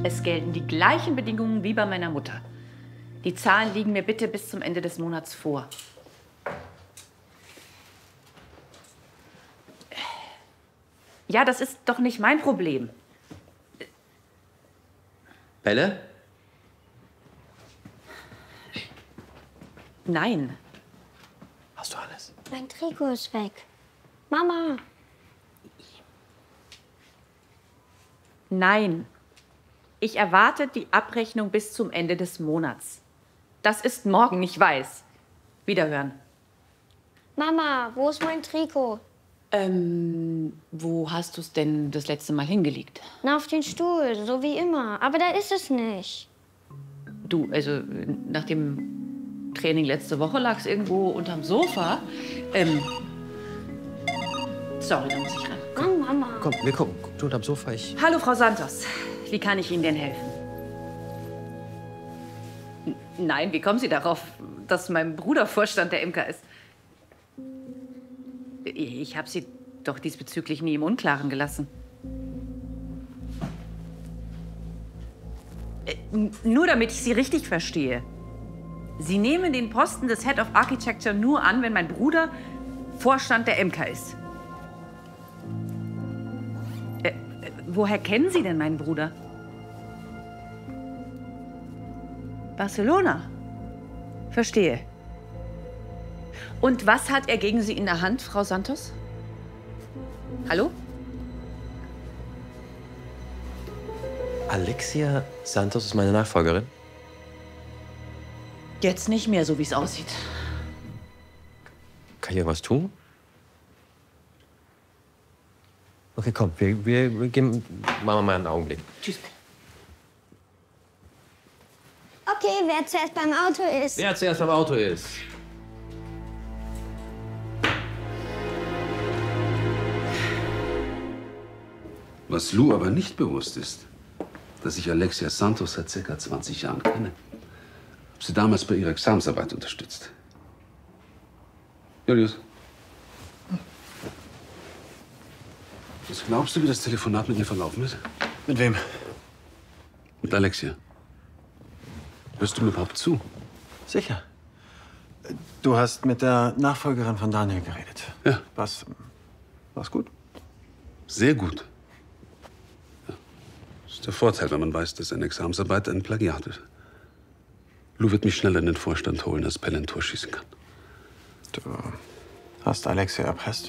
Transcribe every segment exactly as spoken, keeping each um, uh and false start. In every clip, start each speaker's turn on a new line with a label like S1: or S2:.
S1: Es gelten die gleichen Bedingungen wie bei meiner Mutter. Die Zahlen liegen mir bitte bis zum Ende des Monats vor. Ja, das ist doch nicht mein Problem.
S2: Bälle?
S1: Nein.
S2: Hast du alles?
S3: Mein Trikot ist weg. Mama.
S1: Nein. Ich erwarte die Abrechnung bis zum Ende des Monats. Das ist morgen, ich weiß. Wiederhören.
S3: Mama, wo ist mein Trikot?
S1: Ähm, wo hast du es denn das letzte Mal hingelegt?
S3: Na, auf den Stuhl, so wie immer. Aber da ist es nicht.
S1: Du, also nach dem Training letzte Woche lag es irgendwo unterm Sofa. Ähm, sorry, da muss ich ran.
S3: Oh, Mama.
S2: Komm, wir gucken. Du unterm Sofa, ich...
S1: Hallo, Frau Santos. Wie kann ich Ihnen denn helfen? N- Nein, wie kommen Sie darauf, dass mein Bruder Vorstand der Imker ist? Ich habe Sie doch diesbezüglich nie im Unklaren gelassen. Äh, n- Nur damit ich Sie richtig verstehe. Sie nehmen den Posten des Head of Architecture nur an, wenn mein Bruder Vorstand der Imker ist. Äh, äh, woher kennen Sie denn meinen Bruder? Barcelona. Verstehe. Und was hat er gegen Sie in der Hand, Frau Santos? Hallo?
S2: Alexia Santos ist meine Nachfolgerin.
S1: Jetzt nicht mehr, so wie es aussieht.
S2: Kann ich irgendwas tun? Okay, komm, wir, wir, wir gehen... Machen wir mal einen Augenblick.
S1: Tschüss.
S3: Okay, wer zuerst beim Auto ist.
S2: Wer zuerst beim Auto ist.
S4: Was Lou aber nicht bewusst ist, dass ich Alexia Santos seit circa zwanzig Jahren kenne. Hab sie damals bei ihrer Examensarbeit unterstützt. Julius. Was glaubst du, wie das Telefonat mit ihr verlaufen ist?
S5: Mit wem?
S4: Mit Alexia. Hörst du mir überhaupt zu?
S5: Sicher. Du hast mit der Nachfolgerin von Daniel geredet.
S4: Ja.
S5: Was? War's gut?
S4: Sehr gut. Ja. Das ist der Vorteil, wenn man weiß, dass eine Examensarbeit ein Plagiat ist. Lou wird mich schneller in den Vorstand holen, als Pelle ein Tor schießen kann.
S5: Du hast Alexia erpresst?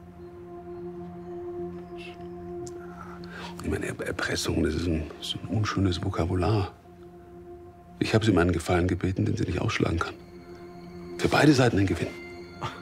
S4: Ich meine, Er- Erpressung, das ist ein, das ist ein unschönes Vokabular. Ich habe sie um einen Gefallen gebeten, den sie nicht ausschlagen kann. Für beide Seiten ein Gewinn.